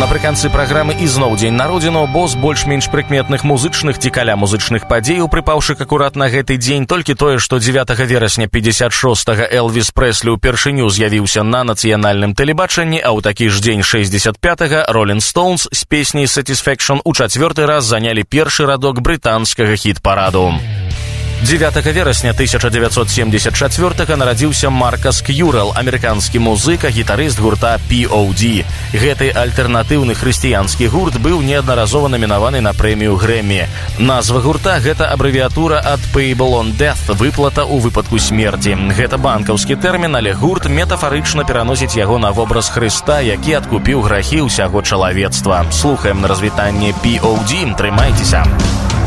Напрыканцы праграмы ізноў дзень народзінаў, бо з больш-менш прыкметных музычных ці каля музычных падзеяў, прыпаўшых акурат на гэты дзень, толькі тое, што 9 верасня 56-га Элвіс Прэслі ўпершыню з'явіўся на нацыянальным тэлебачанні, а ў такі ж дзень 65-га Rolling Stones з песняй Satisfaction у чацвёрты раз занялі першы радок брытанскага хіт-параду. 9 верасня 1974-га нарадзіўся Маркас К'юрэл, амерыканскі музыка, гітарыст гурта P.O.D. Гэты альтэрнатыўны хрысціянскі гурт быў неаднаразова намінаваны на прэмію Грэмі. Назва гурта — гэта абрэвіатура ад Payable on Death, выплата ў выпадку смерці. Гэта банкаўскі тэрмін, але гурт метафарычна пераносіць яго на вобраз Хрыста, які адкупіў грахі ўсяго чалавецтва. Слухаем на развітанне P.O.D. Трымайцеся.